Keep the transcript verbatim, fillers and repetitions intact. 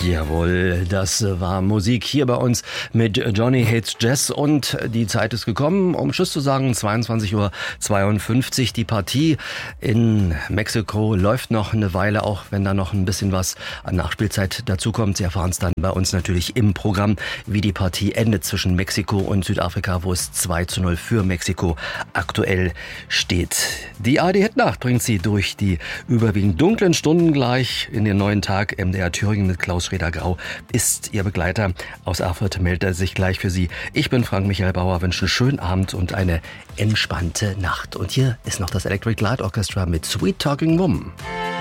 Jawohl, das war Musik hier bei uns mit Johnny Hates Jazz und die Zeit ist gekommen, um Tschüss zu sagen, zweiundzwanzig Uhr zweiundfünfzig. Die Partie in Mexiko läuft noch eine Weile, auch wenn da noch ein bisschen was an Nachspielzeit dazukommt. Sie erfahren es dann bei uns natürlich im Programm, wie die Partie endet zwischen Mexiko und Südafrika, wo es zwei zu null für Mexiko aktuell steht. Die A R D-Hitnacht bringt Sie durch die überwiegend dunklen Stunden gleich in den neuen Tag. M D R Thüringen mit Klaus Schreder-Grau ist Ihr Begleiter. Aus Erfurt meldet er sich gleich für Sie. Ich bin Frank-Michael Bauer, wünsche einen schönen Abend und eine entspannte Nacht. Und hier ist noch das Electric Light Orchestra mit Sweet Talking Woman.